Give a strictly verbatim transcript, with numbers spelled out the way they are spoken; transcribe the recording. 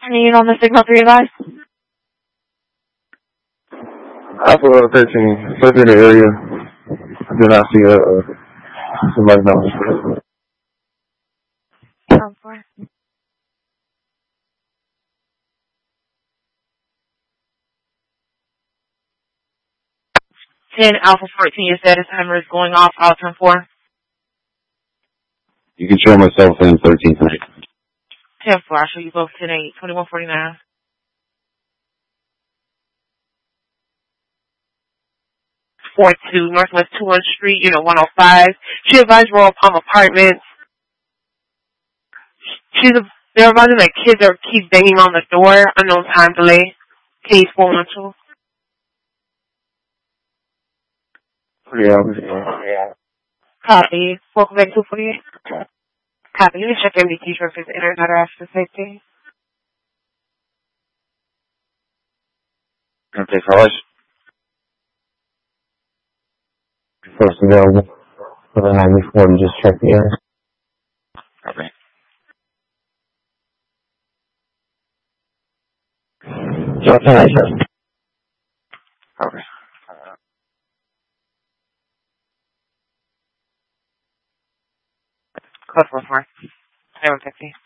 Need on the signal for you guys? Alpha thirteen, search in the area. I do not see a, uh, somebody down. ten four. ten Alpha fourteen, your status timer is going off. I'll ten four. You can show myself in thirteen tonight. ten four, I'll show you both ten eight, twenty-one forty-nine. four two, Northwest two hundredth Street, Unit one oh five. She advised Royal Palm Apartments. She's a, they're advising that kids are keep banging on the door. Unknown time delay. Case four one two. Yeah, yeah. Copy. Welcome back to forty-eight. Copy. You can check M D T for his internet or after safety. Okay, fellas. First available for the ninety-four to just check the air. Copy. Copy. Code four four. seven fifty.